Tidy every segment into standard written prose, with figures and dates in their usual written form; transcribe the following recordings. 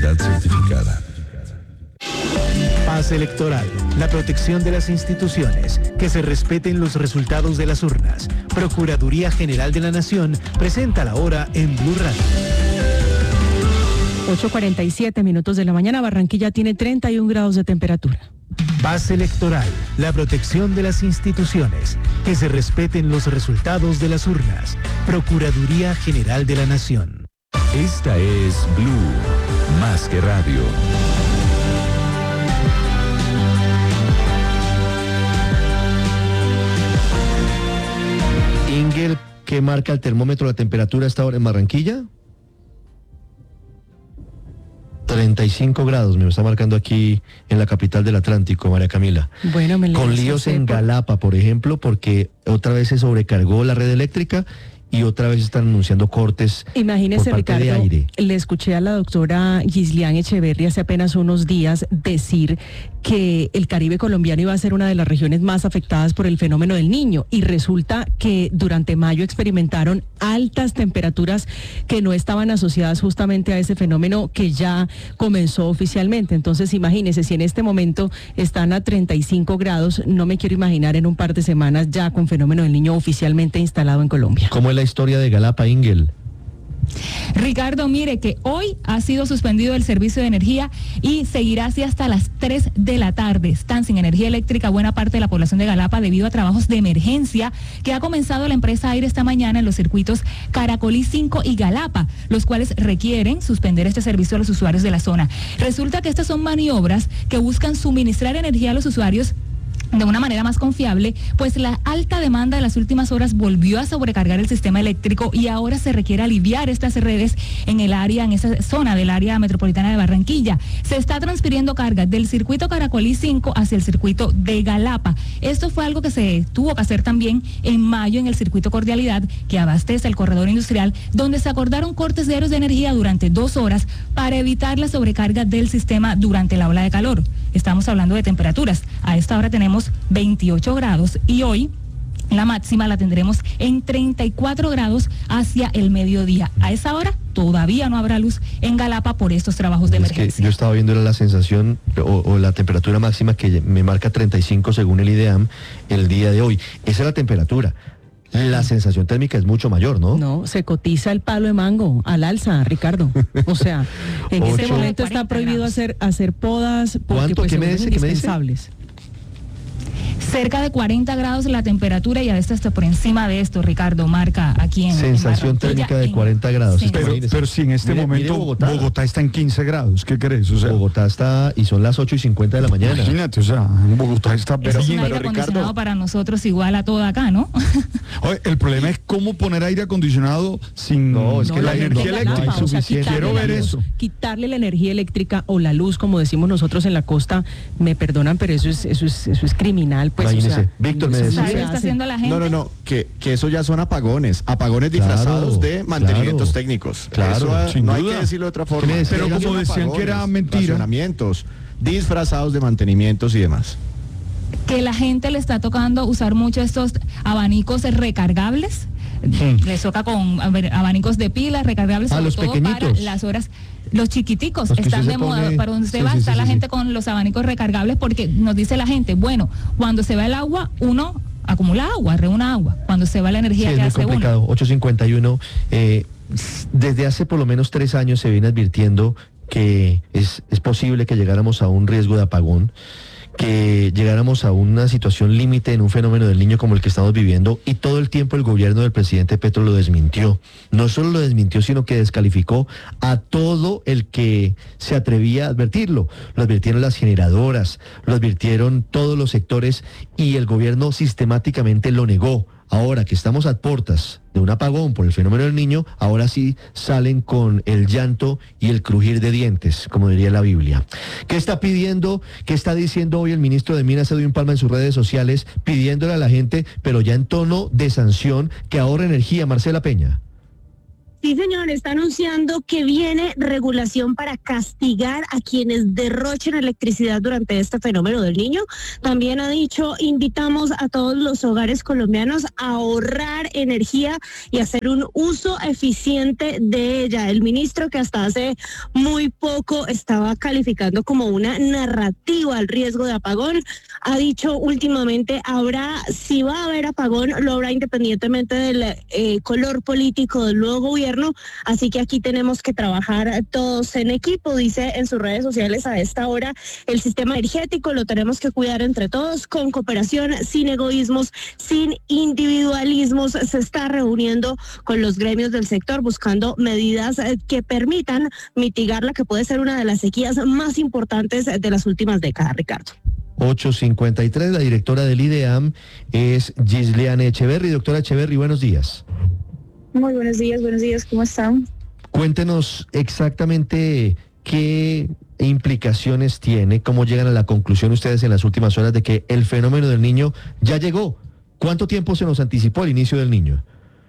Entidad certificada. Paz electoral, la protección de las instituciones, que se respeten los resultados de las urnas. Procuraduría General de la Nación presenta la hora en Blue Radio. 8:47 de la mañana, Barranquilla tiene 31 grados de temperatura. Paz electoral, la protección de las instituciones, que se respeten los resultados de las urnas. Procuraduría General de la Nación. Esta es Blue, más que radio. Ingel, ¿qué marca el termómetro la temperatura a esta hora en Barranquilla? 35 grados, me lo está marcando aquí en la capital del Atlántico, María Camila. Bueno, con líos en Galapa, por ejemplo, porque otra vez se sobrecargó la red eléctrica y otra vez están anunciando cortes. Imagínese, por parte Ricardo, de aire. le escuché a la doctora Gislian Echeverri hace apenas unos días decir que el Caribe colombiano iba a ser una de las regiones más afectadas por el fenómeno del Niño, y resulta que durante mayo experimentaron altas temperaturas que no estaban asociadas justamente a ese fenómeno que ya comenzó oficialmente. Entonces, imagínese, si en este momento están a 35 grados, no me quiero imaginar en un par de semanas ya con fenómeno del Niño oficialmente instalado en Colombia. ¿Cómo es la historia de Galapa, Ingel? Ricardo, mire que hoy ha sido suspendido el servicio de energía y seguirá así hasta las 3 de la tarde. Están sin energía eléctrica buena parte de la población de Galapa debido a trabajos de emergencia que ha comenzado la empresa Aire esta mañana en los circuitos Caracolí 5 y Galapa, los cuales requieren suspender este servicio a los usuarios de la zona. Resulta que estas son maniobras que buscan suministrar energía a los usuarios de una manera más confiable, pues la alta demanda de las últimas horas volvió a sobrecargar el sistema eléctrico y ahora se requiere aliviar estas redes en el área, en esa zona del área metropolitana de Barranquilla. Se está transfiriendo carga del circuito Caracolí 5 hacia el circuito de Galapa. Esto fue algo que se tuvo que hacer también en mayo en el circuito Cordialidad, que abastece el corredor industrial, donde se acordaron cortes diarios de energía durante 2 horas para evitar la sobrecarga del sistema durante la ola de calor. Estamos hablando de temperaturas. A esta hora tenemos 28 grados y hoy la máxima la tendremos en 34 grados hacia el mediodía. A esa hora todavía no habrá luz en Galapa por estos trabajos de emergencia. Que yo estaba viendo la sensación o la temperatura máxima que me marca 35 según el IDEAM el día de hoy. Esa es la temperatura. La sensación térmica es mucho mayor, ¿no? No, se cotiza el palo de mango al alza, Ricardo. O sea, en este momento está prohibido hacer podas porque pues son indispensables. Cerca de 40 grados la temperatura y a veces está por encima de esto, Ricardo, marca aquí en sensación térmica de 40 grados. Sí. Pero si en este momento Bogotá está en 15 grados, ¿qué crees? O sea, Bogotá está, y son las 8:50 de la mañana. Imagínate, o sea, Bogotá está... Es un aire acondicionado para nosotros igual a todo acá, ¿no? Oye, el problema es cómo poner aire acondicionado sin... No, es que la energía eléctrica no hay suficiente. Quiero ver eso. Quitarle la energía eléctrica o la luz, como decimos nosotros en la costa, me perdonan, pero eso es criminal, pues. Imagínese. O sea, Víctor, me decía. ¿Qué está haciendo la gente? No, que eso ya son apagones disfrazados de mantenimientos técnicos. Claro, eso no hay que decirlo de otra forma. Pero como decían que era mentira. Racionamientos disfrazados de mantenimientos y demás. Que la gente le está tocando usar mucho estos abanicos recargables. Les toca con abanicos de pilas recargables, sobre los todo pequeñitos. para las horas. Los chiquiticos Los que están usted de se moda, pone... para donde usted va, está la gente con los abanicos recargables, porque nos dice la gente, bueno, cuando se va el agua, uno acumula agua, reúna agua. Cuando se va la energía, ¿qué hace uno? Es muy complicado. 8:51. Desde hace por lo menos 3 años se viene advirtiendo que es posible que llegáramos a un riesgo de apagón, que llegáramos a una situación límite en un fenómeno del Niño como el que estamos viviendo, y todo el tiempo el gobierno del presidente Petro lo desmintió. No solo lo desmintió, sino que descalificó a todo el que se atrevía a advertirlo. Lo advirtieron las generadoras, lo advirtieron todos los sectores, y el gobierno sistemáticamente lo negó. Ahora que estamos a puertas de un apagón por el fenómeno del Niño, ahora sí salen con el llanto y el crujir de dientes, como diría la Biblia. ¿Qué está pidiendo, qué está diciendo hoy el ministro de Minas, Edwin Palma, en sus redes sociales, pidiéndole a la gente, pero ya en tono de sanción, que ahorre energía? Marcela Peña. Sí, señor, está anunciando que viene regulación para castigar a quienes derrochen electricidad durante este fenómeno del Niño. También ha dicho, invitamos a todos los hogares colombianos a ahorrar energía y hacer un uso eficiente de ella. El ministro, que hasta hace muy poco estaba calificando como una narrativa al riesgo de apagón, ha dicho últimamente, si va a haber apagón, lo habrá independientemente del color político del nuevo gobierno. Así que aquí tenemos que trabajar todos en equipo, dice en sus redes sociales a esta hora. El sistema energético lo tenemos que cuidar entre todos, con cooperación, sin egoísmos, sin individualismos. Se está reuniendo con los gremios del sector buscando medidas que permitan mitigar la que puede ser una de las sequías más importantes de las últimas décadas, Ricardo. 8:53, la directora del IDEAM es Gisliane Echeverry. Doctora Echeverry, buenos días. Muy buenos días, ¿cómo están? Cuéntenos exactamente qué implicaciones tiene, cómo llegan a la conclusión ustedes en las últimas horas de que el fenómeno del Niño ya llegó. ¿Cuánto tiempo se nos anticipó el inicio del Niño?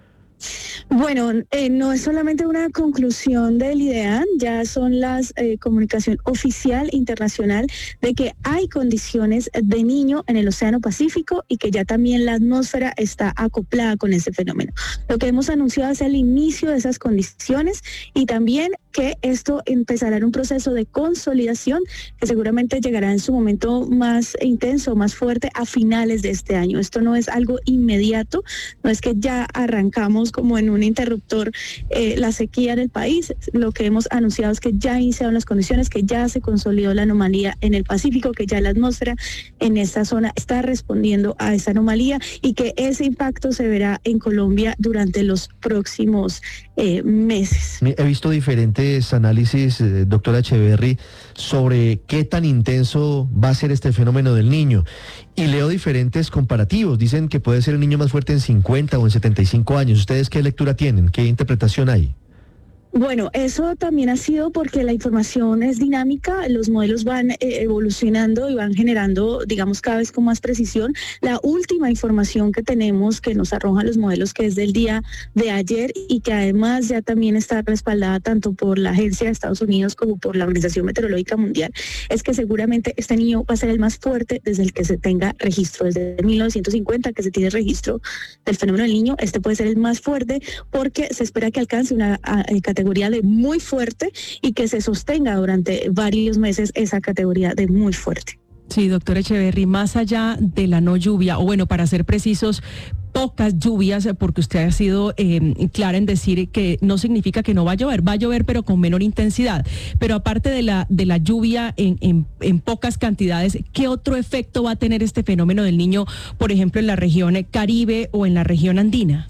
Bueno, no es solamente una conclusión del IDEAM, ya son las comunicación oficial internacional de que hay condiciones de Niño en el Océano Pacífico y que ya también la atmósfera está acoplada con ese fenómeno. Lo que hemos anunciado es el inicio de esas condiciones y también que esto empezará en un proceso de consolidación que seguramente llegará en su momento más intenso, más fuerte a finales de este año. Esto no es algo inmediato, no es que ya arrancamos como en un interruptor la sequía en el país. Lo que hemos anunciado es que ya iniciaron las condiciones, que ya se consolidó la anomalía en el Pacífico, que ya la atmósfera en esta zona está respondiendo a esa anomalía y que ese impacto se verá en Colombia durante los próximos meses. He visto diferentes análisis, doctora Echeverry, sobre qué tan intenso va a ser este fenómeno del Niño. Y leo diferentes comparativos. Dicen que puede ser el niño más fuerte en 50 o en 75 años. ¿Ustedes qué lectura tienen? ¿Qué interpretación hay? Bueno, eso también ha sido porque la información es dinámica, los modelos van evolucionando y van generando, digamos, cada vez con más precisión. La última información que tenemos que nos arrojan los modelos, que es del día de ayer y que además ya también está respaldada tanto por la Agencia de Estados Unidos como por la Organización Meteorológica Mundial, es que seguramente este niño va a ser el más fuerte desde el que se tenga registro, desde 1950 que se tiene registro del fenómeno del Niño. Este puede ser el más fuerte porque se espera que alcance una categoría de muy fuerte y que se sostenga durante varios meses esa categoría de muy fuerte. Sí, doctora Echeverry, más allá de la no lluvia, o bueno, para ser precisos, pocas lluvias, porque usted ha sido clara en decir que no significa que no va a llover pero con menor intensidad. Pero aparte de la lluvia en pocas cantidades, ¿qué otro efecto va a tener este fenómeno del Niño, por ejemplo, en la región Caribe o en la región andina?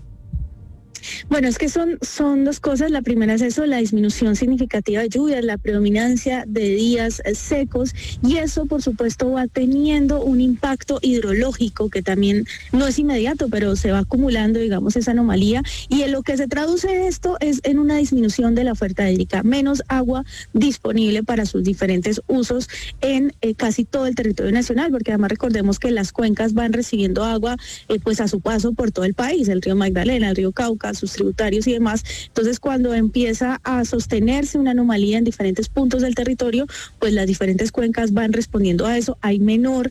Bueno, es que son dos cosas. La primera es eso, la disminución significativa de lluvias, la predominancia de días secos, y eso por supuesto va teniendo un impacto hidrológico que también no es inmediato, pero se va acumulando, digamos, esa anomalía, y en lo que se traduce esto es en una disminución de la oferta hídrica, menos agua disponible para sus diferentes usos en casi todo el territorio nacional, porque además recordemos que las cuencas van recibiendo agua pues a su paso por todo el país, el río Magdalena, el río Cauca, sus tributarios y demás. Entonces, cuando empieza a sostenerse una anomalía en diferentes puntos del territorio, pues las diferentes cuencas van respondiendo a eso. Hay menor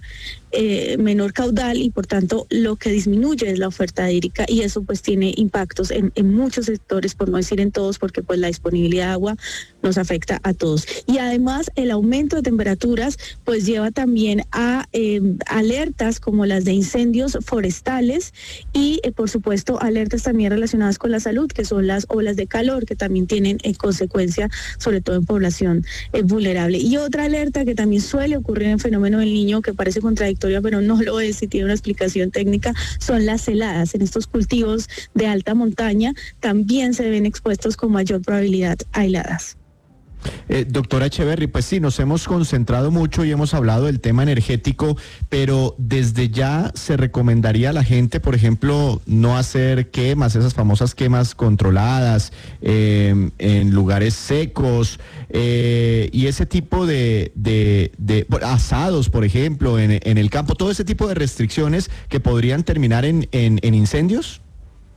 caudal y por tanto lo que disminuye es la oferta hídrica, y eso pues tiene impactos en muchos sectores, por no decir en todos, porque pues la disponibilidad de agua nos afecta a todos. Y además el aumento de temperaturas pues lleva también a alertas como las de incendios forestales y por supuesto alertas también relacionadas con la salud, que son las olas de calor, que también tienen consecuencia sobre todo en población vulnerable. Y otra alerta que también suele ocurrir en el fenómeno del Niño, que parece contradictoria pero no lo es y tiene una explicación técnica, son las heladas. En estos cultivos de alta montaña también se ven expuestos con mayor probabilidad a heladas. Doctora Echeverry, pues sí, nos hemos concentrado mucho y hemos hablado del tema energético, pero desde ya se recomendaría a la gente, por ejemplo, no hacer quemas, esas famosas quemas controladas en lugares secos y ese tipo de asados, por ejemplo, en el campo, todo ese tipo de restricciones que podrían terminar en incendios.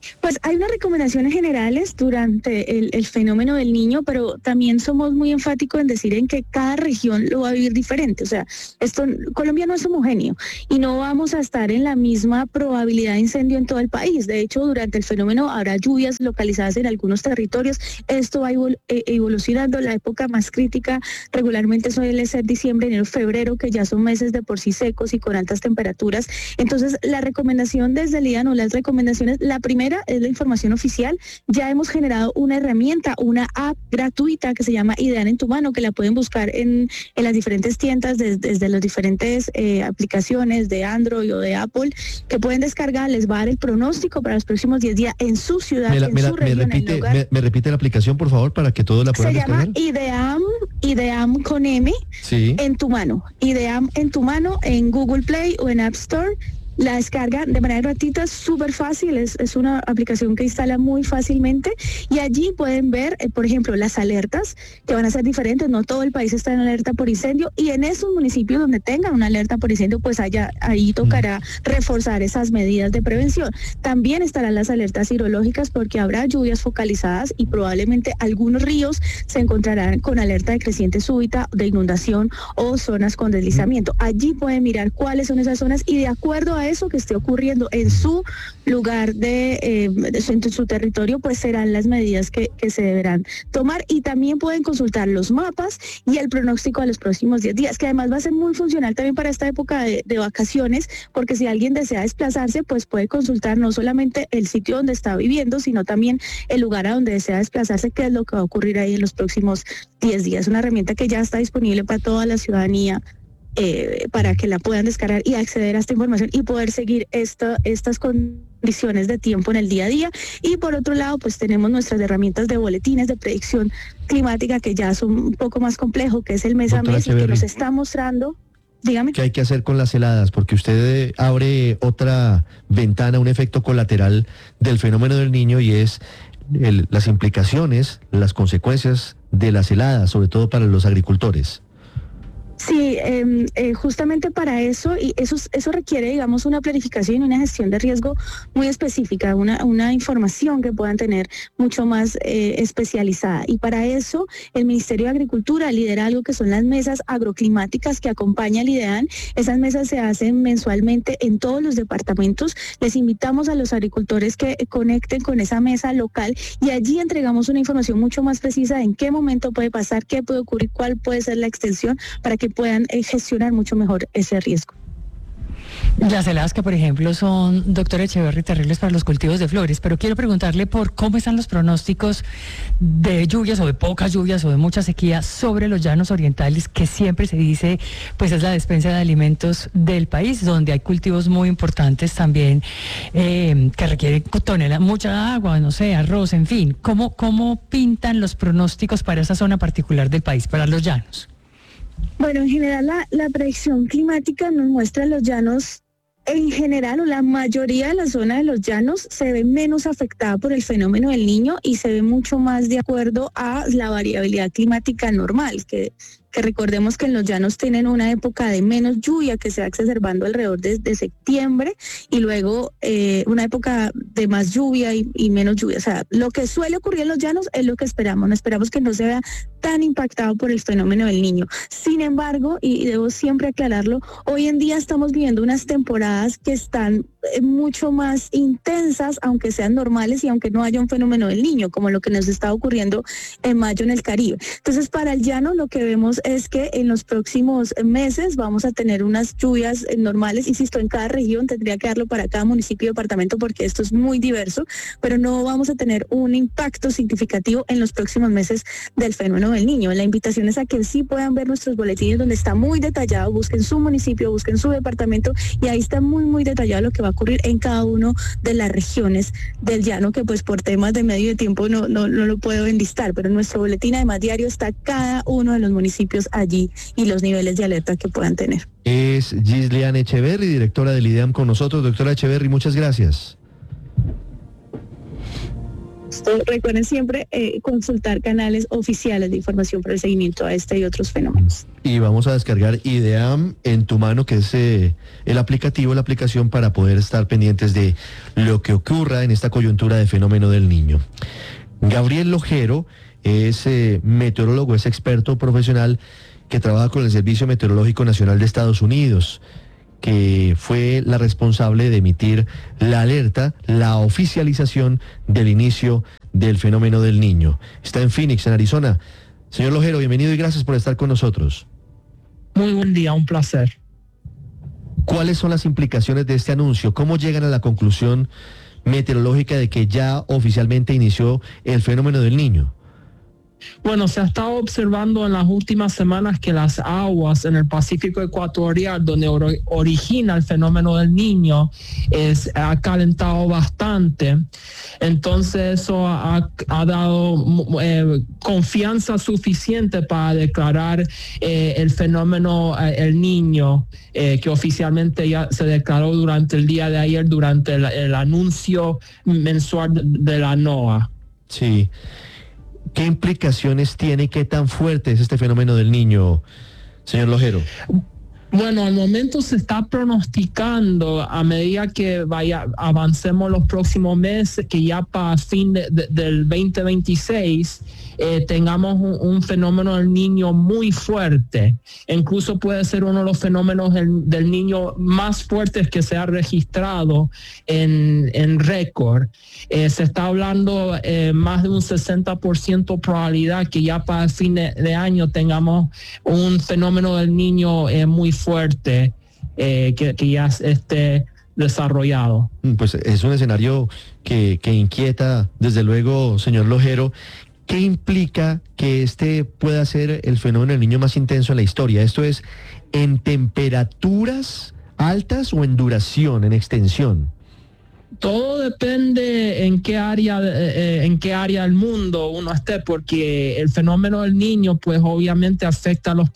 Pues hay unas recomendaciones generales durante el fenómeno del niño, pero también somos muy enfáticos en decir en que cada región lo va a vivir diferente. O sea, Colombia no es homogéneo y no vamos a estar en la misma probabilidad de incendio en todo el país. De hecho, durante el fenómeno habrá lluvias localizadas en algunos territorios. Esto va evolucionando. La época más crítica regularmente suele ser diciembre, enero, febrero, que ya son meses de por sí secos y con altas temperaturas. Entonces, la recomendación desde el IDAN, o las recomendaciones, la primera es la información oficial. Ya hemos generado una herramienta, una app gratuita que se llama IDAN en tu mano, que la pueden buscar en las diferentes tiendas, desde las diferentes aplicaciones de Android o de Apple, que pueden descargar. Les va a dar el pronóstico para los próximos 10 días en su ciudad, su región, ¿Me repite la aplicación, por favor, para que todos la puedan descargar? Se llama IDEAM con M, sí, en tu mano. IDEAM en tu mano en Google Play o en App Store. La descarga de manera gratuita, súper fácil, es una aplicación que instala muy fácilmente y allí pueden ver, por ejemplo, las alertas que van a ser diferentes. No todo el país está en alerta por incendio y en esos municipios donde tengan una alerta por incendio, pues ahí tocará reforzar esas medidas de prevención. También estarán las alertas hidrológicas porque habrá lluvias focalizadas y probablemente algunos ríos se encontrarán con alerta de creciente súbita, de inundación o zonas con deslizamiento. Allí pueden mirar cuáles son esas zonas y de acuerdo a eso que esté ocurriendo en su lugar en su territorio, pues serán las medidas que se deberán tomar. Y también pueden consultar los mapas y el pronóstico de los próximos 10 días, que además va a ser muy funcional también para esta época de vacaciones, porque si alguien desea desplazarse, pues puede consultar no solamente el sitio donde está viviendo, sino también el lugar a donde desea desplazarse, qué es lo que va a ocurrir ahí en los próximos 10 días. Una herramienta que ya está disponible para toda la ciudadanía, para que la puedan descargar y acceder a esta información y poder seguir estas condiciones de tiempo en el día a día. Y por otro lado, pues tenemos nuestras herramientas de boletines de predicción climática, que ya son un poco más complejo, que es el mes a mes, y que nos está mostrando. Dígame. ¿Qué hay que hacer con las heladas? Porque usted abre otra ventana, un efecto colateral del fenómeno del niño, y es las implicaciones, las consecuencias de las heladas, sobre todo para los agricultores. Sí, justamente para eso, y eso requiere, digamos, una planificación y una gestión de riesgo muy específica, una información que puedan tener mucho más especializada. Y para eso, el Ministerio de Agricultura lidera algo que son las mesas agroclimáticas que acompaña al IDEAN. Esas mesas se hacen mensualmente en todos los departamentos. Les invitamos a los agricultores que conecten con esa mesa local y allí entregamos una información mucho más precisa de en qué momento puede pasar, qué puede ocurrir, cuál puede ser la extensión, para que puedan gestionar mucho mejor ese riesgo. Las heladas que, por ejemplo, son, doctora Echeverry, terribles para los cultivos de flores, pero quiero preguntarle por cómo están los pronósticos de lluvias o de pocas lluvias o de mucha sequía sobre los llanos orientales, que siempre se dice, pues es la despensa de alimentos del país, donde hay cultivos muy importantes también que requieren mucha agua, no sé, arroz, en fin. ¿Cómo pintan los pronósticos para esa zona particular del país, para los llanos? Bueno, en general la predicción climática nos muestra los llanos, en general, o la mayoría de la zona de los llanos se ve menos afectada por el fenómeno del niño y se ve mucho más de acuerdo a la variabilidad climática normal, que recordemos que en los llanos tienen una época de menos lluvia que se va exacerbando alrededor de septiembre, y luego una época de más lluvia y menos lluvia. O sea, lo que suele ocurrir en los llanos es lo que esperamos. No esperamos que no se vea tan impactado por el fenómeno del niño. Sin embargo, y debo siempre aclararlo, hoy en día estamos viviendo unas temporadas que están mucho más intensas, aunque sean normales y aunque no haya un fenómeno del niño, como lo que nos está ocurriendo en mayo en el Caribe. Entonces, para el llano lo que vemos es que en los próximos meses vamos a tener unas lluvias normales, insisto, en cada región, tendría que darlo para cada municipio y departamento porque esto es muy diverso, pero no vamos a tener un impacto significativo en los próximos meses del fenómeno del niño. La invitación es a que sí puedan ver nuestros boletines donde está muy detallado, busquen su municipio, busquen su departamento y ahí está muy, muy detallado lo que va a ocurrir en cada uno de las regiones del llano, que pues por temas de medio de tiempo no lo puedo enlistar, pero en nuestro boletín además diario está cada uno de los municipios allí y los niveles de alerta que puedan tener. Es Gislian Echeverry, directora del IDEAM, con nosotros. Doctora Echeverry, muchas gracias. Recuerden siempre consultar canales oficiales de información para el seguimiento a este y otros fenómenos. Y vamos a descargar IDEAM en tu mano, que es la aplicación para poder estar pendientes de lo que ocurra en esta coyuntura de fenómeno del niño. Gabriel Lojero es meteorólogo, es experto profesional que trabaja con el Servicio Meteorológico Nacional de Estados Unidos, que fue la responsable de emitir la alerta, la oficialización del inicio del fenómeno del niño. Está en Phoenix, en Arizona. Señor Lojero, bienvenido y gracias por estar con nosotros. Muy buen día, un placer. ¿Cuáles son las implicaciones de este anuncio? ¿Cómo llegan a la conclusión meteorológica de que ya oficialmente inició el fenómeno del niño? Bueno, se ha estado observando en las últimas semanas que las aguas en el Pacífico ecuatorial, donde origina el fenómeno del niño, ha calentado bastante. Entonces eso ha dado confianza suficiente para declarar el fenómeno el niño, que oficialmente ya se declaró durante el día de ayer, durante el anuncio mensual de la NOAA. Sí. ¿Qué implicaciones tiene y qué tan fuerte es este fenómeno del niño, señor Lojero? Bueno, al momento se está pronosticando, a medida que avancemos los próximos meses, que ya para fin del 2026 tengamos un fenómeno del niño muy fuerte. Incluso puede ser uno de los fenómenos del niño más fuertes que se ha registrado en récord. Se está hablando más de un 60% probabilidad que ya para fin de año tengamos un fenómeno del niño muy fuerte que ya esté desarrollado. Pues es un escenario que inquieta, desde luego, señor Lojero. ¿Qué implica que este pueda ser el fenómeno del niño más intenso en la historia? ¿Esto es en temperaturas altas o en duración, en extensión? Todo depende en qué área del mundo uno esté, porque el fenómeno del niño pues obviamente afecta los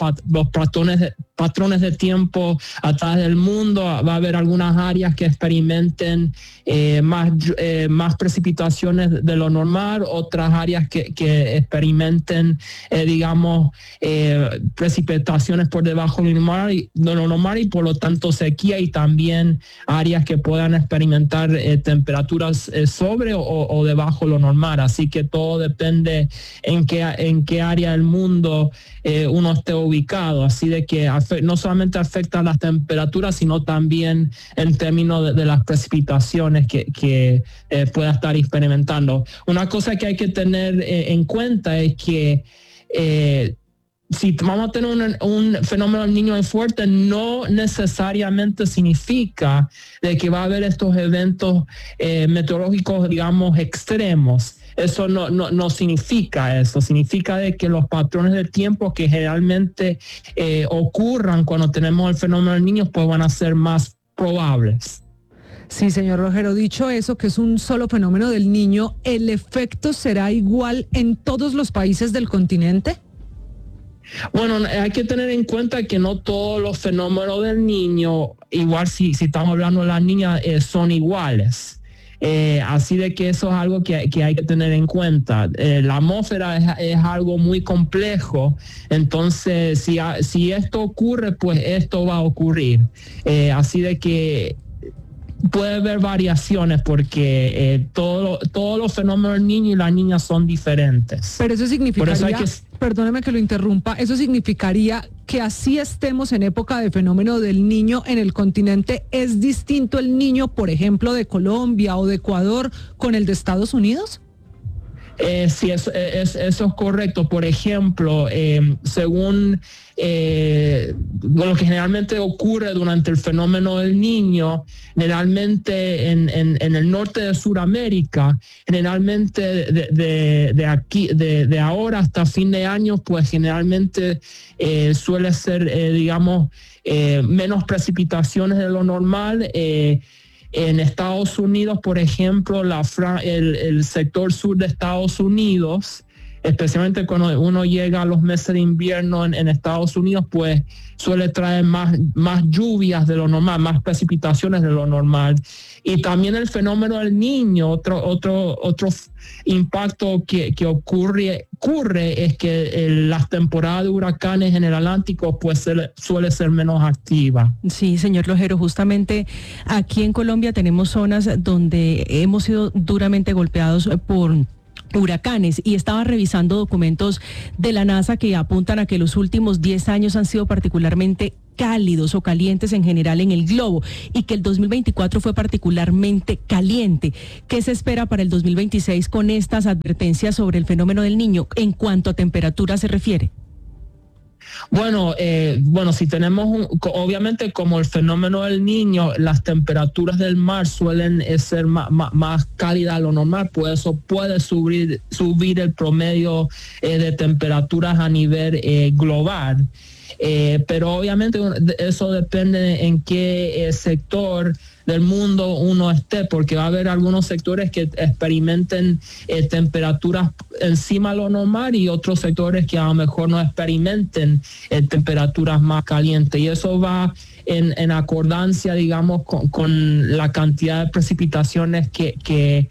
patrones de tiempo a través del mundo. Va a haber algunas áreas que experimenten más precipitaciones de lo normal, otras áreas que experimenten precipitaciones por debajo de lo normal y por lo tanto sequía, y también áreas que puedan experimentar temperaturas sobre o debajo lo normal. Así que todo depende en qué área del mundo uno esté ubicado. Así de que no solamente afecta las temperaturas, sino también en términos de las precipitaciones que pueda estar experimentando. Una cosa que hay que tener en cuenta es que si vamos a tener un fenómeno del niño muy fuerte, no necesariamente significa de que va a haber estos eventos meteorológicos, extremos. Eso no significa eso. Significa de que los patrones del tiempo que generalmente ocurran cuando tenemos el fenómeno del niño, pues van a ser más probables. Sí, señor Lojero, dicho eso, que es un solo fenómeno del niño, ¿el efecto será igual en todos los países del continente? Bueno, hay que tener en cuenta que no todos los fenómenos del niño, igual si estamos hablando de las niñas, son iguales. Así de que eso es algo que hay que tener en cuenta. La atmósfera es algo muy complejo, entonces si esto ocurre, pues esto va a ocurrir. Así de que puede haber variaciones porque todos los fenómenos del niño y la niña son diferentes. Pero eso significaría, perdóneme que lo interrumpa, eso significaría que así estemos en época de fenómeno del niño en el continente, ¿es distinto el niño, por ejemplo, de Colombia o de Ecuador con el de Estados Unidos? Sí, eso es correcto. Por ejemplo, según lo que generalmente ocurre durante el fenómeno del niño, generalmente en el norte de Sudamérica, generalmente de ahora hasta fin de año, pues generalmente suele ser, menos precipitaciones de lo normal. En Estados Unidos, por ejemplo, el sector sur de Estados Unidos, especialmente cuando uno llega a los meses de invierno en Estados Unidos, pues suele traer más lluvias de lo normal, más precipitaciones de lo normal. Y también el fenómeno del Niño, otro impacto que ocurre es que las temporadas de huracanes en el Atlántico pues suele ser menos activa. Sí, señor Lojero, justamente aquí en Colombia tenemos zonas donde hemos sido duramente golpeados por huracanes, y estaba revisando documentos de la NASA que apuntan a que los últimos 10 años han sido particularmente cálidos o calientes en general en el globo, y que el 2024 fue particularmente caliente. ¿Qué se espera para el 2026 con estas advertencias sobre el fenómeno del Niño en cuanto a temperatura se refiere? Bueno, si tenemos obviamente, como el fenómeno del Niño, las temperaturas del mar suelen ser más cálidas a lo normal, pues eso puede subir el promedio de temperaturas a nivel global. Pero obviamente eso depende en qué sector del mundo uno esté, porque va a haber algunos sectores que experimenten temperaturas encima de lo normal y otros sectores que a lo mejor no experimenten temperaturas más calientes, y eso va en acordancia, digamos, con la cantidad de precipitaciones que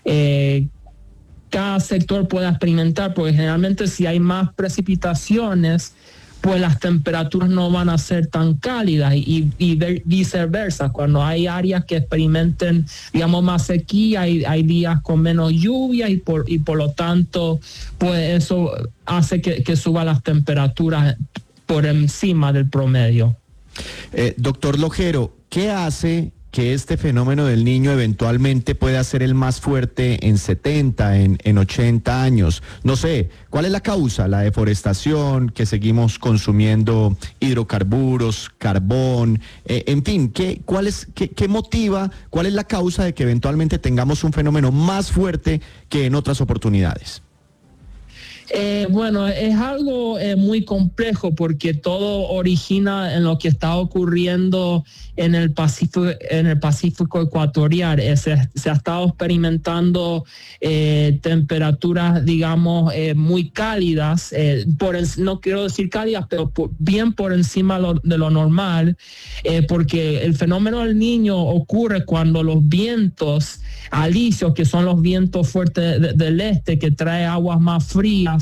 cada sector pueda experimentar, porque generalmente si hay más precipitaciones, pues las temperaturas no van a ser tan cálidas, y viceversa. Cuando hay áreas que experimenten, digamos, más sequía, hay días con menos lluvia, y por lo tanto, pues eso hace que suba las temperaturas por encima del promedio. Doctor Lojero, ¿qué hace que este fenómeno del Niño eventualmente pueda ser el más fuerte en 70, en 80 años? No sé, ¿cuál es la causa? La deforestación, que seguimos consumiendo hidrocarburos, carbón, en fin, ¿qué motiva, cuál es la causa de que eventualmente tengamos un fenómeno más fuerte que en otras oportunidades? Bueno, es algo muy complejo, porque todo origina en lo que está ocurriendo en el Pacífico ecuatorial. Se ha estado experimentando temperaturas, digamos, muy cálidas, no quiero decir cálidas, pero bien por encima de lo normal, porque el fenómeno del Niño ocurre cuando los vientos alisios, que son los vientos fuertes del este, que trae aguas más frías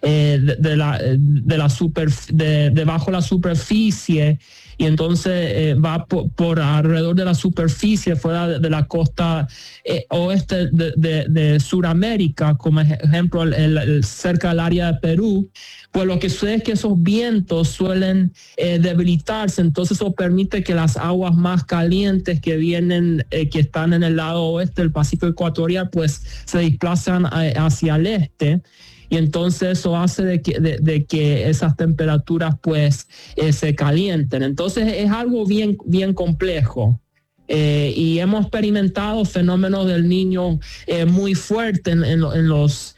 debajo la superficie, y entonces va por alrededor de la superficie, fuera de la costa oeste de Sudamérica, como ejemplo cerca del área de Perú. Pues lo que sucede es que esos vientos suelen debilitarse, entonces eso permite que las aguas más calientes que están en el lado oeste del Pacífico ecuatorial, pues se desplazan hacia el este. Y entonces eso hace de que esas temperaturas pues se calienten. Entonces es algo bien complejo. Y hemos experimentado fenómenos del Niño muy fuertes en los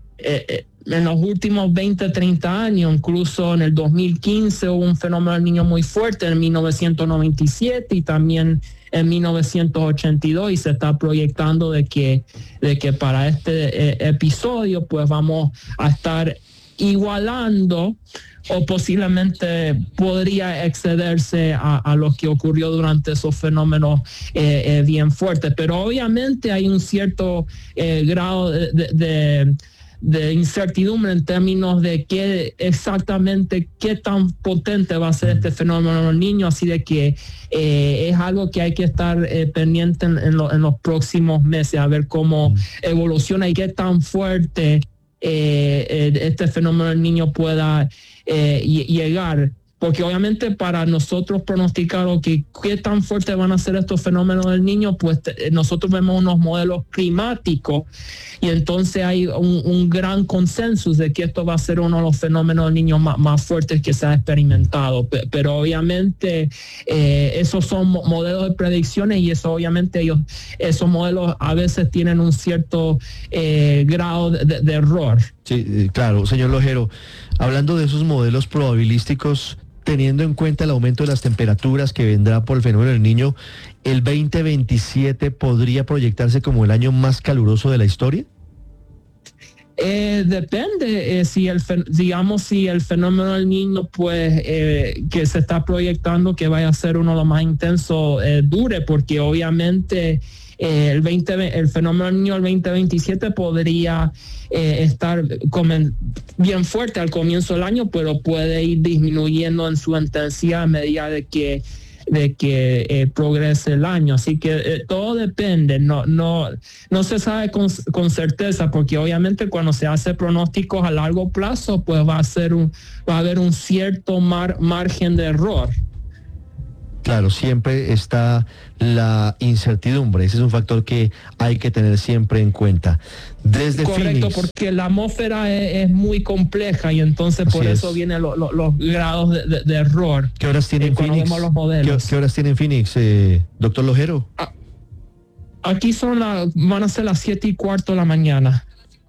últimos 20, 30 años. Incluso en el 2015 hubo un fenómeno del Niño muy fuerte, en 1997 y también en 1982, y se está proyectando de que para este episodio pues vamos a estar igualando, o posiblemente podría excederse a lo que ocurrió durante esos fenómenos bien fuertes. Pero obviamente hay un cierto grado de incertidumbre en términos de qué tan potente va a ser este fenómeno del Niño, así de que es algo que hay que estar pendiente en los próximos meses, a ver cómo evoluciona y qué tan fuerte este fenómeno del Niño pueda llegar. Porque obviamente para nosotros pronosticar qué tan fuertes van a ser estos fenómenos del Niño, pues nosotros vemos unos modelos climáticos, y entonces hay un gran consenso de que esto va a ser uno de los fenómenos del Niño más fuertes que se ha experimentado. Pero obviamente esos son modelos de predicciones, y eso obviamente esos modelos a veces tienen un cierto grado de error. Sí, claro, señor Lojero, hablando de esos modelos probabilísticos, teniendo en cuenta el aumento de las temperaturas que vendrá por el fenómeno del Niño, ¿el 2027 podría proyectarse como el año más caluroso de la historia? Depende si el fenómeno del Niño, pues, que se está proyectando que vaya a ser uno de los más intensos, dure, porque obviamente el fenómeno del Niño del 2027 podría estar bien fuerte al comienzo del año, pero puede ir disminuyendo en su intensidad a medida de que progrese el año. Así que todo depende, no se sabe con certeza, porque obviamente cuando se hace pronósticos a largo plazo, pues va a haber un cierto margen de error. Claro, siempre está la incertidumbre. Ese es un factor que hay que tener siempre en cuenta. Desde Correcto, Phoenix, porque la atmósfera es muy compleja y entonces por eso vienen los grados de error. ¿Qué horas tienen Phoenix? Los modelos. ¿Qué horas tienen Phoenix, doctor Lojero? Aquí van a ser las 7:15 de la mañana.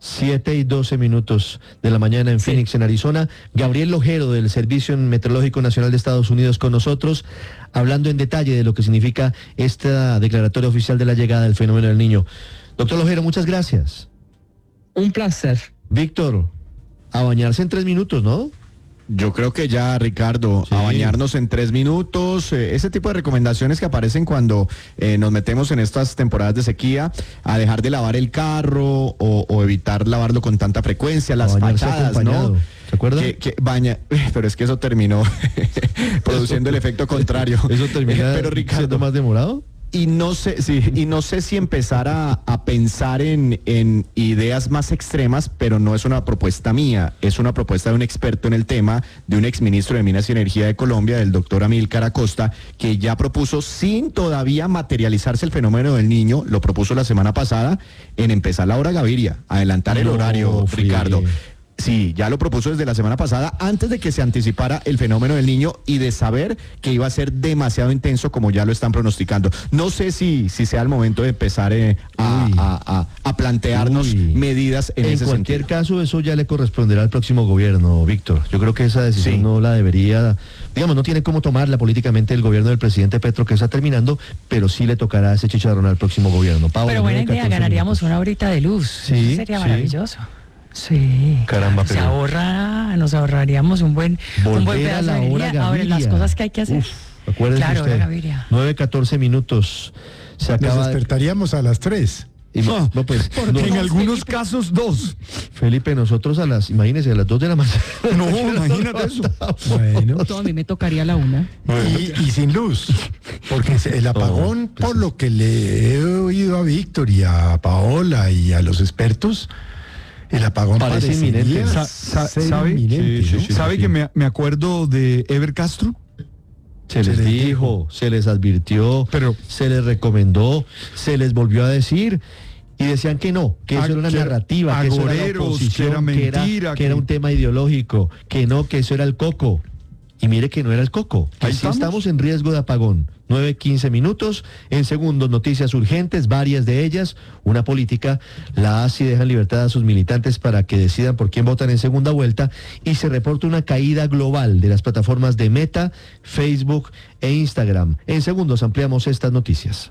7:12 de la mañana en Phoenix, en Arizona. Gabriel Lojero, del Servicio Meteorológico Nacional de Estados Unidos, con nosotros, hablando en detalle de lo que significa esta declaratoria oficial de la llegada del fenómeno del Niño. Doctor Lojero, muchas gracias. Un placer. Víctor, a bañarse en 3 minutos, ¿no? Yo creo que ya, Ricardo, a bañarnos en 3 minutos, ese tipo de recomendaciones que aparecen cuando nos metemos en estas temporadas de sequía, a dejar de lavar el carro o evitar lavarlo con tanta frecuencia, las fachadas, ¿no? ¿Se acuerda? Pero es que eso terminó produciendo el efecto contrario. ¿Eso termina pero, Ricardo, siendo más demorado? Y no sé si empezar a pensar en ideas más extremas, pero no es una propuesta mía, es una propuesta de un experto en el tema, de un exministro de Minas y Energía de Colombia, del doctor Amílcar Acosta, que ya propuso, sin todavía materializarse el fenómeno del Niño, lo propuso la semana pasada, en empezar la hora Gaviria, adelantar el horario, Ricardo. Sí, ya lo propuso desde la semana pasada, antes de que se anticipara el fenómeno del Niño y de saber que iba a ser demasiado intenso, como ya lo están pronosticando. No sé si sea el momento de empezar a plantearnos medidas en ese sentido. En cualquier caso, eso ya le corresponderá al próximo gobierno, Víctor. Yo creo que esa decisión no la debería, digamos, no tiene cómo tomarla políticamente el gobierno del presidente Petro, que está terminando, pero sí le tocará ese chicharrón al próximo gobierno. Paola, pero buena idea, ganaríamos una horita de luz. Sí, sería maravilloso. Sí, caramba, pero nos ahorraríamos un buen pedazo de energía. Ahora, las cosas que hay que hacer. Acuérdense claro, usted, 9:14 minutos. Se acaba. Nos despertaríamos a las 3. En algunos casos 2. Felipe, nosotros imagínese, a las 2 de la mañana. No, imagínate eso. Bueno. A mí me tocaría a la 1. Y sin luz. Porque el apagón, por lo que le he oído a Víctor y a Paola y a los expertos, el apagón parece inminente. ¿Sabe que me acuerdo de Ever Castro? Se les dijo, se les advirtió, pero se les recomendó, se les volvió a decir y decían que no, que eso era una narrativa, que eso era la oposición, que era mentira, que era un tema ideológico, que eso era el coco. Y mire que no era el coco. Ahí estamos en riesgo de apagón. 9:15. En segundos, noticias urgentes, varias de ellas. Una política, la ASI deja en libertad a sus militantes para que decidan por quién votan en segunda vuelta. Y se reporta una caída global de las plataformas de Meta, Facebook e Instagram. En segundos ampliamos estas noticias.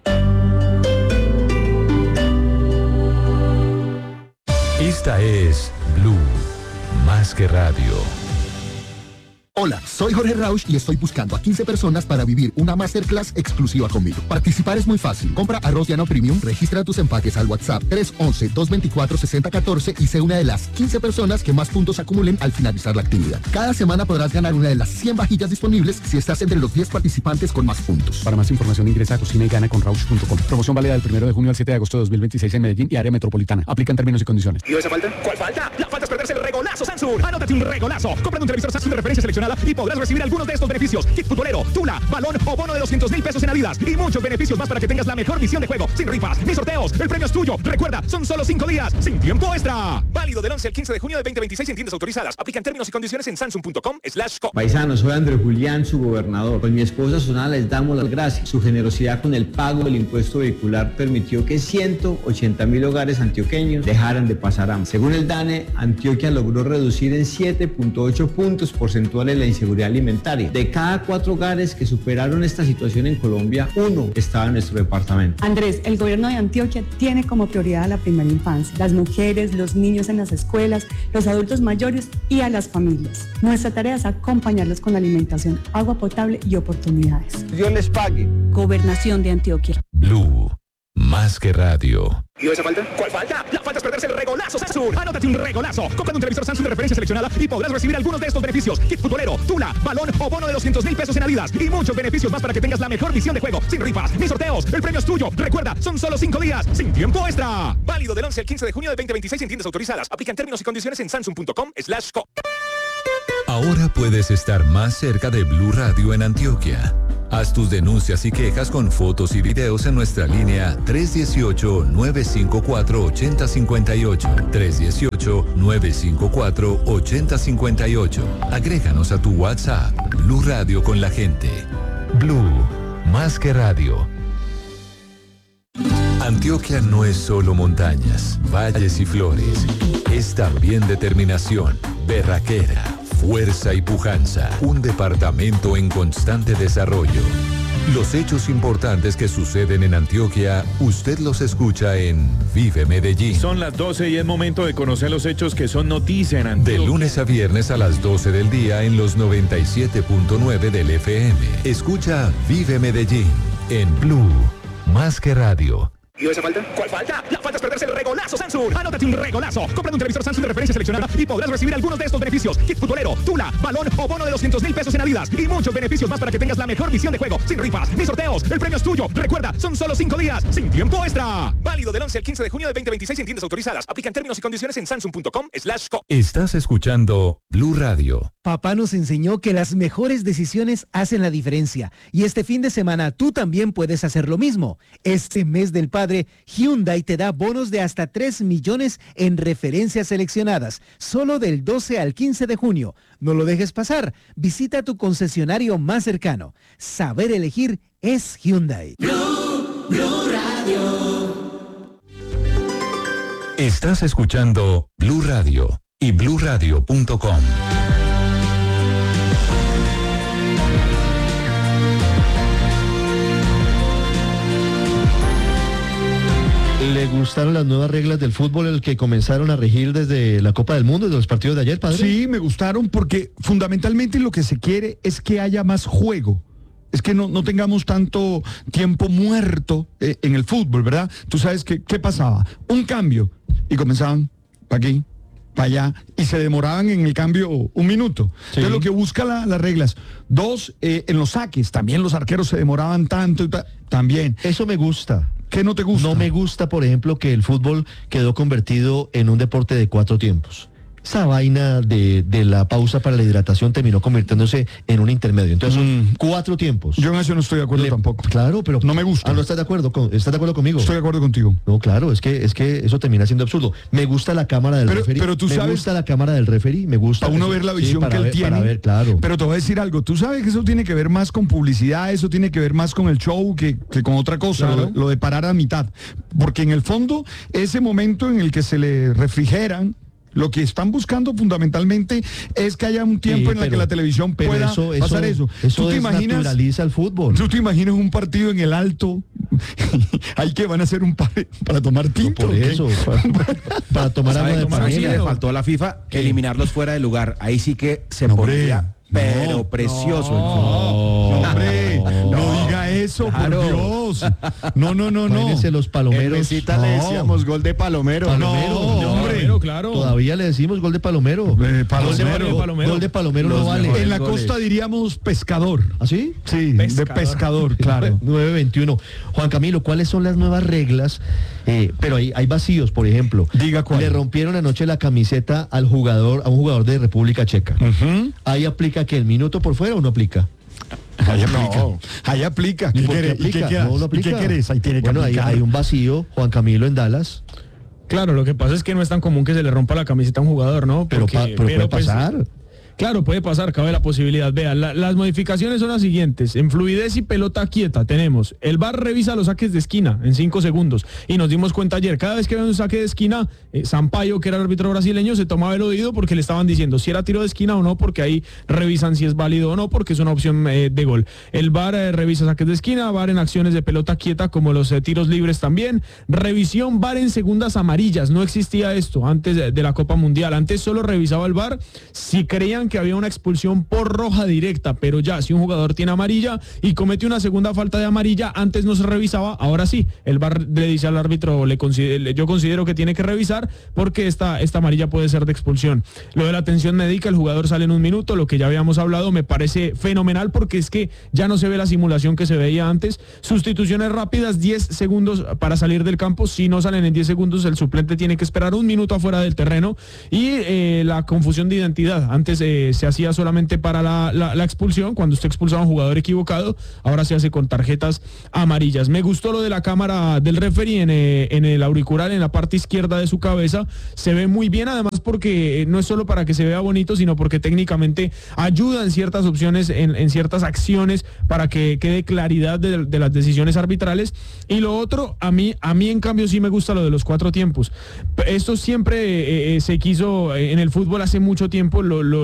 Esta es Blue, más que radio. Hola, soy Jorge Rauch y estoy buscando a 15 personas para vivir una masterclass exclusiva conmigo. Participar es muy fácil. Compra arroz llano premium, registra tus empaques al WhatsApp 311-224-6014 y sé una de las 15 personas que más puntos acumulen al finalizar la actividad. Cada semana podrás ganar una de las 100 vajillas disponibles si estás entre los 10 participantes con más puntos. Para más información ingresa a cocinayGana.com. Promoción válida del 1 de junio al 7 de agosto de 2026 en Medellín y área metropolitana. Aplican términos y condiciones. ¿Y esa falta? ¿Cuál falta? La falta es perderse el regolazo Samsung. Anótate un regolazo. Compra un televisor Samsung de referencia seleccionada y podrás recibir algunos de estos beneficios: kit futbolero, tula, balón o bono de 200,000 pesos en Adidas y muchos beneficios más para que tengas la mejor visión de juego, sin rifas ni sorteos. El premio es tuyo. Recuerda, son solo 5 días, sin tiempo extra. Válido del 11 al 15 de junio de 2026 en tiendas autorizadas. Aplican términos y condiciones en samsung.com/co. Paisanos, soy André Julián, su gobernador. Con mi esposa Sonala les damos las gracias. Su generosidad con el pago del impuesto vehicular permitió que 180,000 hogares antioqueños dejaran de pasar hambre. Según el DANE, Antioquia logró reducir en 7.8 puntos porcentuales indicadores de la inseguridad alimentaria. De cada 4 hogares que superaron esta situación en Colombia, 1 estaba en nuestro departamento. Andrés, el gobierno de Antioquia tiene como prioridad a la primera infancia, las mujeres, los niños en las escuelas, los adultos mayores y a las familias. Nuestra tarea es acompañarlos con alimentación, agua potable y oportunidades. Dios les pague. Gobernación de Antioquia. Blue, más que radio. ¿Y esa falta? ¿Cuál falta? La falta es perderse el regolazo Samsung. Anótate un regolazo. Compra un televisor Samsung de referencia seleccionada y podrás recibir algunos de estos beneficios: kit futbolero, tula, balón o bono de 200,000 pesos en Adidas y muchos beneficios más para que tengas la mejor visión de juego, sin rifas ni sorteos. El premio es tuyo. Recuerda, son solo 5 días, sin tiempo extra. Válido del 11 al 15 de junio de 2026 en tiendas autorizadas. Aplican términos y condiciones en samsung.com/co. Ahora puedes estar más cerca de Blue Radio en Antioquia. Haz tus denuncias y quejas con fotos y videos en nuestra línea 318-954-8058. 318-954-8058. Agréganos a tu WhatsApp. Blue Radio con la gente. Blue, más que radio. Antioquia no es solo montañas, valles y flores. Es también determinación, berraquera, fuerza y pujanza. Un departamento en constante desarrollo. Los hechos importantes que suceden en Antioquia, usted los escucha en Vive Medellín. Son las 12 y es momento de conocer los hechos que son noticia en Antioquia. De lunes a viernes a las 12 del día en los 97.9 del FM. Escucha Vive Medellín en Blue, más que radio. ¿Y esa falta? ¿Cuál falta? La falta es perderse el regolazo Samsung. Anótate un regolazo. Compra un televisor Samsung de referencia seleccionada y podrás recibir algunos de estos beneficios: kit futbolero, tula, balón o bono de 200,000 pesos en Adidas y muchos beneficios más para que tengas la mejor visión de juego, sin rifas ni sorteos. El premio es tuyo. Recuerda, son solo 5 días, sin tiempo extra. Válido del 11 al 15 de junio de 2026 en tiendas autorizadas. Aplican términos y condiciones en samsung.com/co. Estás escuchando Blue Radio. Papá nos enseñó que las mejores decisiones hacen la diferencia y este fin de semana tú también puedes hacer lo mismo. Este mes del padre, Hyundai te da bonos de hasta 3 millones en referencias seleccionadas, solo del 12 al 15 de junio. No lo dejes pasar. Visita tu concesionario más cercano. Saber elegir es Hyundai. Blue Radio. Estás escuchando Blue Radio y bluradio.com. ¿Le gustaron las nuevas reglas del fútbol, el que comenzaron a regir desde la Copa del Mundo, desde los partidos de ayer, padre? Sí, me gustaron porque fundamentalmente lo que se quiere es que haya más juego. Es que no tengamos tanto tiempo muerto en el fútbol, ¿verdad? Tú sabes que, ¿qué pasaba? Un cambio y comenzaban para aquí, para allá y se demoraban en el cambio 1 minuto. Sí. Entonces lo que busca las reglas. 2, en los saques, también los arqueros se demoraban tanto y también. Eso me gusta. ¿Qué no te gusta? No me gusta, por ejemplo, que el fútbol quedó convertido en un deporte de 4 tiempos. Esa vaina de la pausa para la hidratación terminó convirtiéndose en un intermedio. Entonces son 4 tiempos. Yo en eso no estoy de acuerdo tampoco. Claro, pero no me gusta. ¿No estás de acuerdo? ¿Estás de acuerdo conmigo? Estoy de acuerdo contigo. No, claro, es que eso termina siendo absurdo. Me gusta la cámara del referee. Pero tú sabes, me gusta la cámara del referee, me gusta. Para uno ver la visión que él tiene. Para ver, claro. Pero te voy a decir algo. Tú sabes que eso tiene que ver más con publicidad, eso tiene que ver más con el show que con otra cosa. Claro. Lo de parar a mitad. Porque en el fondo, ese momento en el que se le refrigeran, lo que están buscando fundamentalmente es que haya un tiempo en el que la televisión pueda pasar eso. Eso desnaturaliza el fútbol. ¿Tú te imaginas un partido en el Alto? Ahí que van a hacer un par para tomar tinto. No, por eso, para tomar agua de panela. Sí, le faltó a la FIFA eliminarlos fuera de lugar. Ahí sí que se pondría precioso. Hombre, no diga eso, claro. Por Dios. No. Pónganse los palomeros. Le decíamos gol de Palomero. Hombre, claro. Todavía le decimos gol de Palomero. Gol de Palomero no vale. En la costa diríamos pescador. ¿Ah, sí? Sí, de pescador, claro. 9:21. Juan Camilo, ¿cuáles son las nuevas reglas? Pero hay vacíos, por ejemplo. Diga cuál. Le rompieron anoche la camiseta a un jugador de República Checa. Ahí aplica que el minuto por fuera o no aplica. Ahí aplica. ¿Qué querés? Ahí tiene que aplicar. Hay un vacío, Juan Camilo, en Dallas. Claro, lo que pasa es que no es tan común que se le rompa la camiseta a un jugador, ¿no? Pero puede pasar. Claro, puede pasar, cabe la posibilidad. Vean, las modificaciones son las siguientes. En fluidez y pelota quieta tenemos, el VAR revisa los saques de esquina en 5 segundos. Y nos dimos cuenta ayer, cada vez que había un saque de esquina, Sampaio, que era el árbitro brasileño, se tomaba el oído porque le estaban diciendo si era tiro de esquina o no, porque ahí revisan si es válido o no, porque es una opción de gol. El VAR revisa saques de esquina, VAR en acciones de pelota quieta como los tiros libres también. Revisión VAR en segundas amarillas. No existía esto antes de la Copa Mundial. Antes solo revisaba el VAR si creían que había una expulsión por roja directa, pero ya si un jugador tiene amarilla y comete una segunda falta de amarilla, antes no se revisaba, ahora sí, el VAR le dice al árbitro, yo considero que tiene que revisar porque esta amarilla puede ser de expulsión. Lo de la atención médica, el jugador sale en 1 minuto, lo que ya habíamos hablado, me parece fenomenal porque es que ya no se ve la simulación que se veía antes. Sustituciones rápidas, 10 segundos para salir del campo, si no salen en 10 segundos el suplente tiene que esperar 1 minuto afuera del terreno. Y la confusión de identidad, antes se hacía solamente para la expulsión, cuando usted expulsaba a un jugador equivocado, ahora se hace con tarjetas amarillas. Me gustó lo de la cámara del referee en el auricular, en la parte izquierda de su cabeza, se ve muy bien, además porque no es solo para que se vea bonito, sino porque técnicamente ayuda en ciertas opciones, en ciertas acciones, para que quede claridad de las decisiones arbitrales. Y lo otro, a mí en cambio sí me gusta lo de los 4 tiempos. Esto siempre se quiso en el fútbol hace mucho tiempo,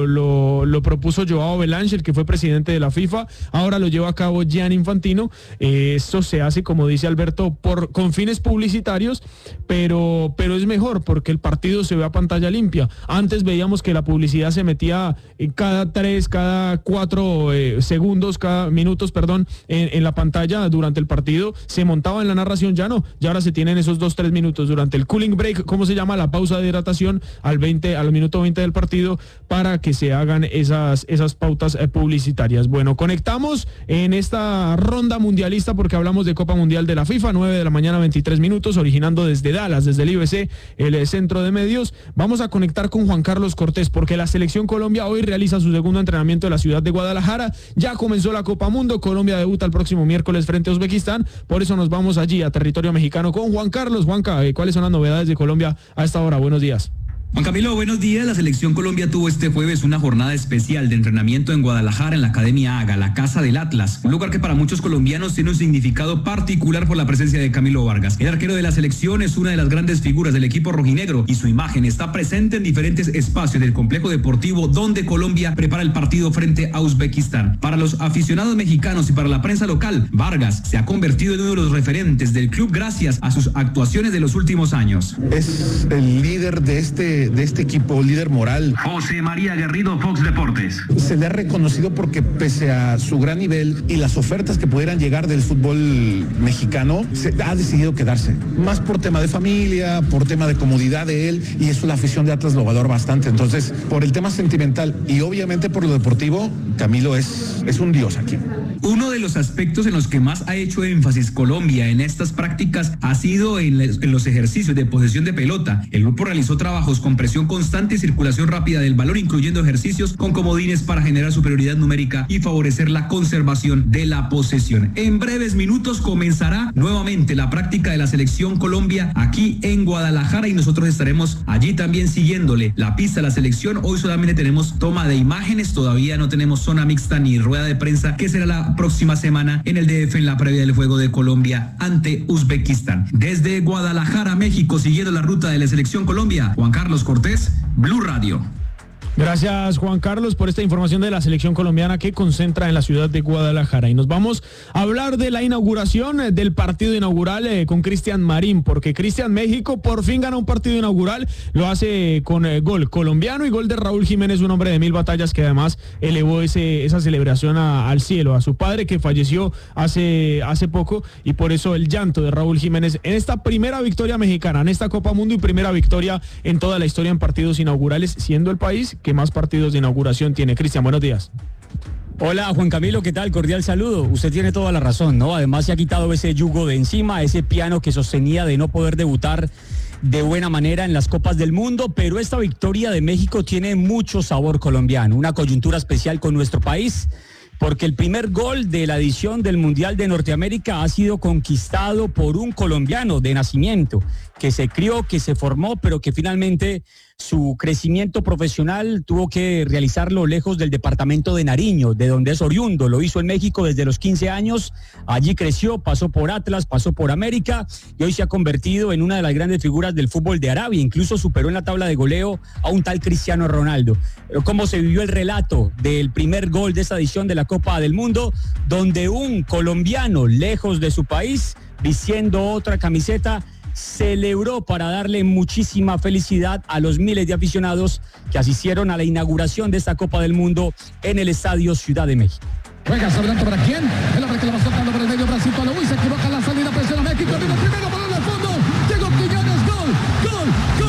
lo propuso Joao Belange, el que fue presidente de la FIFA, ahora lo lleva a cabo Gianni Infantino. Esto se hace, como dice Alberto, con fines publicitarios, pero es mejor porque el partido se ve a pantalla limpia. Antes veíamos que la publicidad se metía cada 3, cada 4 segundos, cada minutos, en la pantalla durante el partido, se montaba en la narración, ya no, ya ahora se tienen esos 2-3 minutos durante el cooling break, ¿cómo se llama? La pausa de hidratación al minuto 20 del partido, para que se hagan esas pautas publicitarias. Bueno, conectamos en esta ronda mundialista porque hablamos de Copa Mundial de la FIFA, 9 de la mañana, 23 minutos, originando desde Dallas, desde el IBC, el centro de medios. Vamos a conectar con Juan Carlos Cortés porque la selección Colombia hoy realiza su segundo entrenamiento en la ciudad de Guadalajara. Ya comenzó la Copa Mundo, Colombia debuta el próximo miércoles frente a Uzbekistán, por eso nos vamos allí a territorio mexicano con Juan Carlos. Juanca, ¿cuáles son las novedades de Colombia a esta hora? Buenos días. Juan Camilo, buenos días. La selección Colombia tuvo este jueves una jornada especial de entrenamiento en Guadalajara, en la Academia AGA, la Casa del Atlas, un lugar que para muchos colombianos tiene un significado particular por la presencia de Camilo Vargas. El arquero de la selección es una de las grandes figuras del equipo rojinegro y su imagen está presente en diferentes espacios del complejo deportivo donde Colombia prepara el partido frente a Uzbekistán. Para los aficionados mexicanos y para la prensa local, Vargas se ha convertido en uno de los referentes del club gracias a sus actuaciones de los últimos años. Es el líder de este equipo, líder moral. José María Garrido, Fox Deportes. Se le ha reconocido porque pese a su gran nivel y las ofertas que pudieran llegar del fútbol mexicano, se ha decidido quedarse. Más por tema de familia, por tema de comodidad de él, y eso la afición de Atlas lo valora bastante. Entonces, por el tema sentimental y obviamente por lo deportivo, Camilo es un dios aquí. Uno de los aspectos en los que más ha hecho énfasis Colombia en estas prácticas ha sido en los ejercicios de posesión de pelota. El grupo realizó trabajos con presión constante y circulación rápida del balón, incluyendo ejercicios con comodines para generar superioridad numérica y favorecer la conservación de la posesión. En breves minutos comenzará nuevamente la práctica de la selección Colombia aquí en Guadalajara y nosotros estaremos allí también siguiéndole la pista a la selección. Hoy solamente tenemos toma de imágenes, todavía no tenemos zona mixta ni rueda de prensa, que será la próxima semana en el DF en la previa del juego de Colombia ante Uzbekistán. Desde Guadalajara, México, siguiendo la ruta de la selección Colombia, Juan Carlos Cortés, Blue Radio. Gracias, Juan Carlos, por esta información de la selección colombiana que concentra en la ciudad de Guadalajara. Y nos vamos a hablar de la inauguración del partido inaugural con Cristian Marín, porque Cristian México por fin gana un partido inaugural, lo hace con gol colombiano y gol de Raúl Jiménez, un hombre de 1000 batallas que además elevó esa celebración al cielo, a su padre que falleció hace poco, y por eso el llanto de Raúl Jiménez en esta primera victoria mexicana, en esta Copa Mundo y primera victoria en toda la historia en partidos inaugurales, siendo el país que más partidos de inauguración tiene. Cristian, buenos días. Hola Juan Camilo, ¿qué tal? Cordial saludo. Usted tiene toda la razón, ¿no? Además se ha quitado ese yugo de encima, ese piano que sostenía de no poder debutar de buena manera en las Copas del Mundo, pero esta victoria de México tiene mucho sabor colombiano, una coyuntura especial con nuestro país, porque el primer gol de la edición del Mundial de Norteamérica ha sido conquistado por un colombiano de nacimiento, que se crió, que se formó, pero que finalmente Su crecimiento profesional tuvo que realizarlo lejos del departamento de Nariño, de donde es oriundo. Lo hizo en México desde los 15 años. Allí creció, pasó por Atlas, pasó por América y hoy se ha convertido en una de las grandes figuras del fútbol de Arabia. Incluso superó en la tabla de goleo a un tal Cristiano Ronaldo. Pero cómo se vivió el relato del primer gol de esta edición de la Copa del Mundo, donde un colombiano lejos de su país, vistiendo otra camiseta, celebró para darle muchísima felicidad a los miles de aficionados que asistieron a la inauguración de esta Copa del Mundo en el Estadio Ciudad de México. Juega sobre para quién, el hombre que lo va soltando